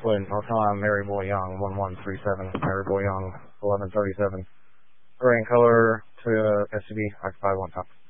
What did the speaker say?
Flint, North Carolina, Mary Boy Young, 1137, Mary Boy Young, 1137. Gray in color to SCV, occupied 1 top.